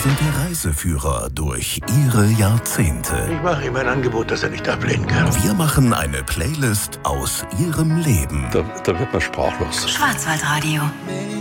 sind der Reiseführer durch Ihre Jahrzehnte. Ich mache ihm ein Angebot, das er nicht ablehnen kann. Wir machen eine Playlist aus Ihrem Leben. Da wird man sprachlos. Schwarzwaldradio.